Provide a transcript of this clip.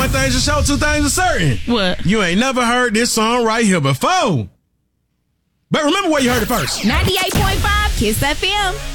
One thing's for sure, two things are certain. What? You ain't never heard this song right here before. But remember where you heard it first. 98.5 Kiss FM.